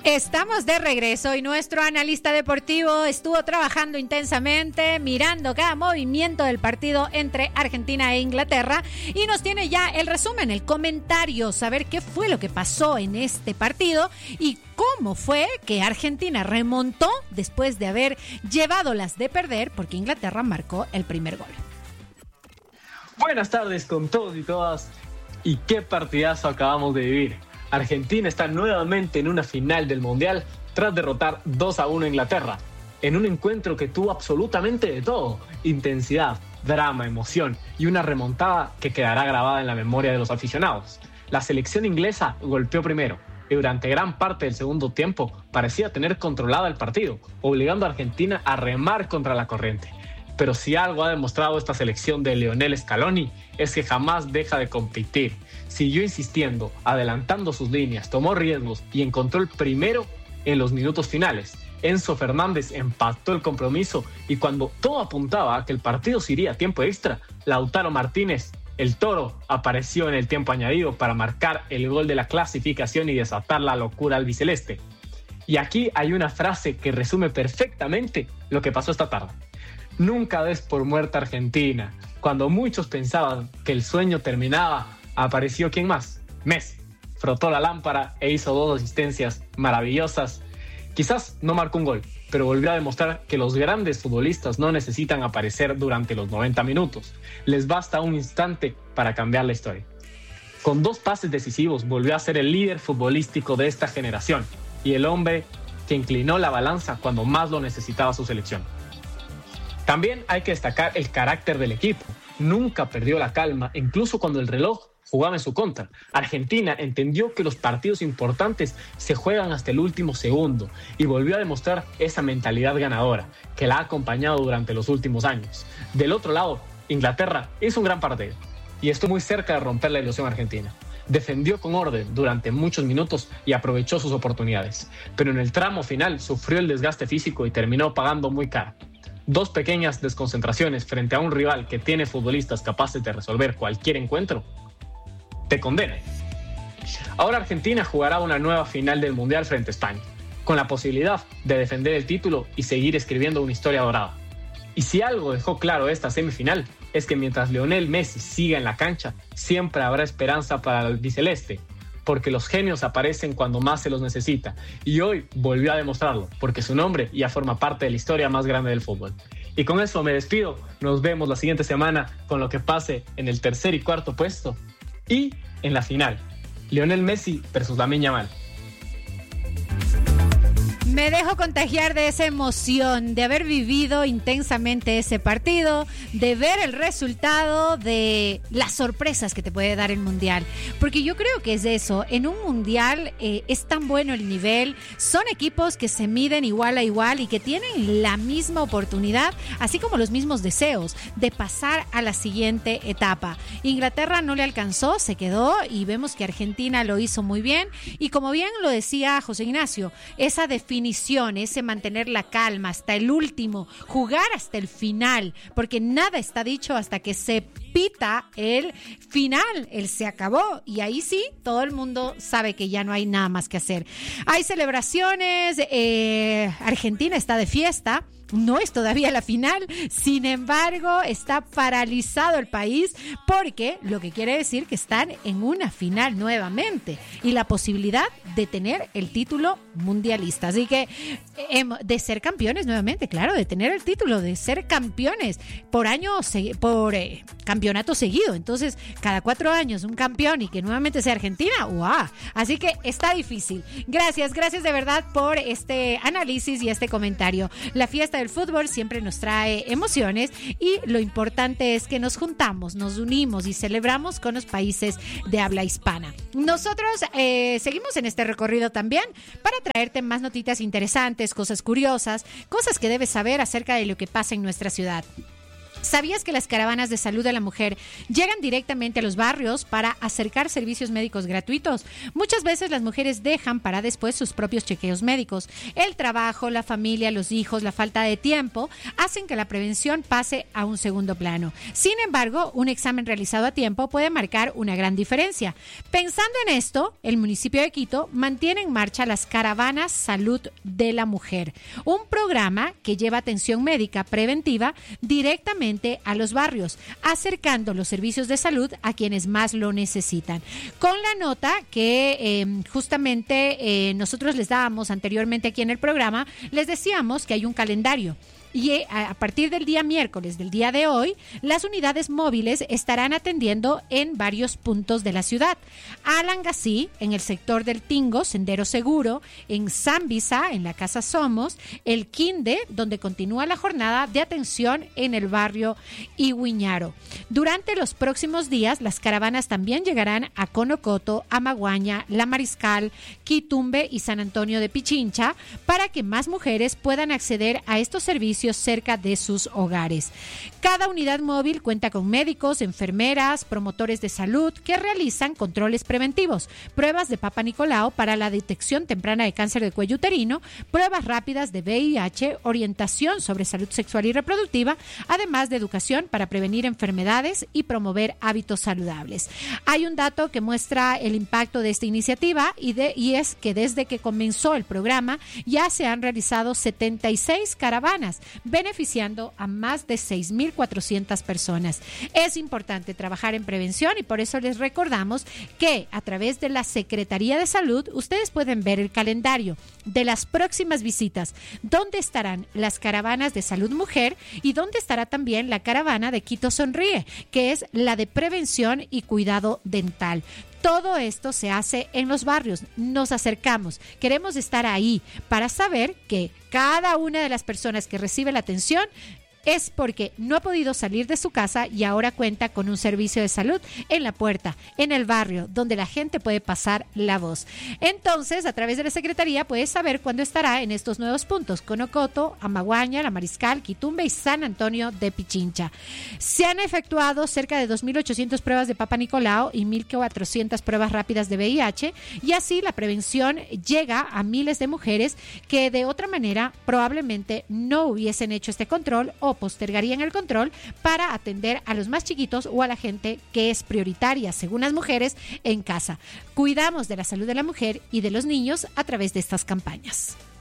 Estamos de regreso y nuestro analista deportivo estuvo trabajando intensamente, mirando cada movimiento del partido entre Argentina e Inglaterra y nos tiene ya el resumen, el comentario, saber qué fue lo que pasó en este partido y cómo fue que Argentina remontó después de haber llevado las de perder porque Inglaterra marcó el primer gol. Buenas tardes con todos y todas y qué partidazo acabamos de vivir. Argentina está nuevamente en una final del Mundial tras derrotar 2-1 a Inglaterra, en un encuentro que tuvo absolutamente de todo: intensidad, drama, emoción y una remontada que quedará grabada en la memoria de los aficionados. La selección inglesa golpeó primero y durante gran parte del segundo tiempo parecía tener controlado el partido, obligando a Argentina a remar contra la corriente. Pero si algo ha demostrado esta selección de Lionel Scaloni es que jamás deja de competir. Siguió insistiendo, adelantando sus líneas, tomó riesgos y encontró el primero en los minutos finales. Enzo Fernández empató el compromiso y cuando todo apuntaba a que el partido se iría a tiempo extra, Lautaro Martínez, el Toro, apareció en el tiempo añadido para marcar el gol de la clasificación y desatar la locura albiceleste. Y aquí hay una frase que resume perfectamente lo que pasó esta tarde. Nunca des por muerta Argentina. Cuando muchos pensaban que el sueño terminaba, apareció ¿quién más? Messi. Frotó la lámpara e hizo 2 asistencias maravillosas. Quizás no marcó un gol, pero volvió a demostrar que los grandes futbolistas no necesitan aparecer durante los 90 minutos. Les basta un instante para cambiar la historia. Con 2 pases decisivos volvió a ser el líder futbolístico de esta generación y el hombre que inclinó la balanza cuando más lo necesitaba su selección. También hay que destacar el carácter del equipo. Nunca perdió la calma, incluso cuando el reloj jugaba en su contra. Argentina entendió que los partidos importantes se juegan hasta el último segundo y volvió a demostrar esa mentalidad ganadora que la ha acompañado durante los últimos años. Del otro lado, Inglaterra hizo un gran partido y estuvo muy cerca de romper la ilusión argentina. Defendió con orden durante muchos minutos y aprovechó sus oportunidades, pero en el tramo final sufrió el desgaste físico y terminó pagando muy caro. 2 pequeñas desconcentraciones frente a un rival que tiene futbolistas capaces de resolver cualquier encuentro te condena. Ahora Argentina jugará una nueva final del Mundial frente a España, con la posibilidad de defender el título y seguir escribiendo una historia dorada. Y si algo dejó claro esta semifinal, es que mientras Lionel Messi siga en la cancha, siempre habrá esperanza para el albiceleste, porque los genios aparecen cuando más se los necesita. Y hoy volvió a demostrarlo, porque su nombre ya forma parte de la historia más grande del fútbol. Y con eso me despido. Nos vemos la siguiente semana con lo que pase en el 3er y 4.º puesto y en la final. Lionel Messi versus Lamine Yamal. Me dejo contagiar de esa emoción, de haber vivido intensamente ese partido, de ver el resultado, de las sorpresas que te puede dar el Mundial. Porque yo creo que es eso, en un Mundial es tan bueno el nivel, son equipos que se miden igual a igual y que tienen la misma oportunidad, así como los mismos deseos de pasar a la siguiente etapa. Inglaterra no le alcanzó, se quedó y vemos que Argentina lo hizo muy bien y como bien lo decía José Ignacio, esa definición, ese mantener la calma hasta el último, jugar hasta el final, porque nada está dicho hasta que se pita el final, el se acabó y ahí sí, todo el mundo sabe que ya no hay nada más que hacer. Hay celebraciones, Argentina está de fiesta. No es todavía la final, sin embargo, está paralizado el país porque lo que quiere decir que están en una final nuevamente y la posibilidad de tener el título mundialista. Así que de ser campeones nuevamente, claro, de tener el título, de ser campeones por campeonato seguido. Entonces, cada 4 años un campeón y que nuevamente sea Argentina, ¡guau! Así que está difícil. Gracias de verdad por este análisis y este comentario. La fiesta del fútbol siempre nos trae emociones y lo importante es que nos juntamos, nos unimos y celebramos con los países de habla hispana. Nosotros seguimos en este recorrido también para traerte más noticias interesantes, cosas curiosas, cosas que debes saber acerca de lo que pasa en nuestra ciudad. ¿Sabías que las caravanas de salud de la mujer llegan directamente a los barrios para acercar servicios médicos gratuitos? Muchas veces las mujeres dejan para después sus propios chequeos médicos. El trabajo, la familia, los hijos, la falta de tiempo hacen que la prevención pase a un segundo plano. Sin embargo, un examen realizado a tiempo puede marcar una gran diferencia. Pensando en esto, el municipio de Quito mantiene en marcha las Caravanas Salud de la Mujer, un programa que lleva atención médica preventiva directamente a los barrios, acercando los servicios de salud a quienes más lo necesitan. Con la nota que justamente nosotros les dábamos anteriormente aquí en el programa, les decíamos que hay un calendario. Y a partir del día miércoles, del día de hoy, las unidades móviles estarán atendiendo en varios puntos de la ciudad. Alangasí, en el sector del Tingo, Sendero Seguro, en Zambisa, en la Casa Somos, el Quinde, donde continúa la jornada de atención en el barrio Iguiñaro. Durante los próximos días, las caravanas también llegarán a Conocoto, Amaguaña, La Mariscal, Quitumbe y San Antonio de Pichincha para que más mujeres puedan acceder a estos servicios cerca de sus hogares. Cada unidad móvil cuenta con médicos, enfermeras, promotores de salud que realizan controles preventivos, pruebas de Papa Nicolau para la detección temprana de cáncer de cuello uterino, pruebas rápidas de VIH, orientación sobre salud sexual y reproductiva, además de educación para prevenir enfermedades y promover hábitos saludables. Hay un dato que muestra el impacto de esta iniciativa y es que desde que comenzó el programa ya se han realizado 76 caravanas, beneficiando a más de 6.400 personas. Es importante trabajar en prevención y por eso les recordamos que a través de la Secretaría de Salud ustedes pueden ver el calendario de las próximas visitas, dónde estarán las caravanas de salud mujer y dónde estará también la caravana de Quito Sonríe, que es la de prevención y cuidado dental. Todo esto se hace en los barrios, nos acercamos, queremos estar ahí para saber que cada una de las personas que recibe la atención es porque no ha podido salir de su casa y ahora cuenta con un servicio de salud en la puerta, en el barrio, donde la gente puede pasar la voz. Entonces, a través de la Secretaría puedes saber cuándo estará en estos nuevos puntos: Conocoto, Amaguaña, La Mariscal, Quitumbe y San Antonio de Pichincha. Se han efectuado cerca de 2.800 pruebas de Papa Nicolau y 1.400 pruebas rápidas de VIH, y así la prevención llega a miles de mujeres que de otra manera probablemente no hubiesen hecho este control o postergarían el control para atender a los más chiquitos o a la gente que es prioritaria, según las mujeres, en casa. Cuidamos de la salud de la mujer y de los niños a través de estas campañas.